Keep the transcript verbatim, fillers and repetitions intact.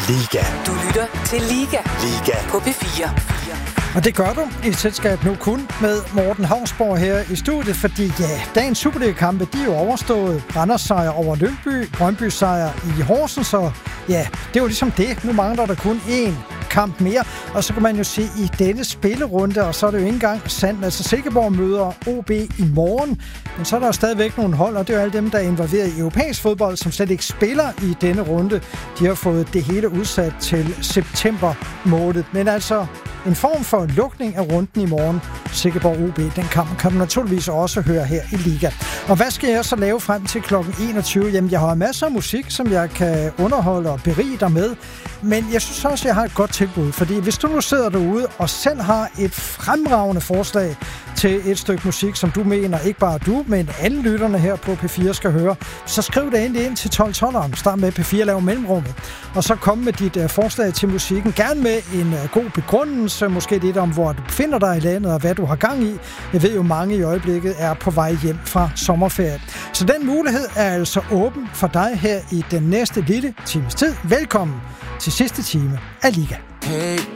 Liga. Du lytter til Liga. Liga. På P fire. Og det gør du i et selskab nu kun med Morten Hausborg her i studiet, fordi ja, dagens Superliga-kampe, de er jo overstået. Randers sejr over Lyngby, Brøndby sejr i Horsens, så ja, det er jo ligesom det. Nu mangler der kun én kamp mere, og så kan man jo se i denne spillerunde, og så er det jo ikke engang sandt. Altså Silkeborg møder O B i morgen, men så er der jo stadigvæk nogle hold, og det er jo alle dem, der er involveret i europæisk fodbold, som slet ikke spiller i denne runde. De har fået det hele udsat til september måned. Men altså en form for lukning af runden i morgen. Silkeborg O B, den kamp kan du naturligvis også høre her i Liga. Og hvad skal jeg så lave frem til klokken enogtyve? Jamen, jeg har masser af musik, som jeg kan underholde og berige dig med. Men jeg synes også, at jeg har et godt tilbud. Fordi hvis du nu sidder derude og selv har et fremragende forslag til et stykke musik, som du mener, ikke bare du, men alle lytterne her på P fire skal høre, så skriv det endelig ind til tolv tolv. Start med P fire, lav mellemrummet. Og så kom med dit uh, forslag til musikken. Gerne med en uh, god begrundelse, måske lidt om, hvor du befinder dig i landet og hvad du har gang i. Jeg ved jo, mange i øjeblikket er på vej hjem fra sommerferie. Så den mulighed er altså åben for dig her i den næste lille times tid. Velkommen til sidste time af Liga. Hey.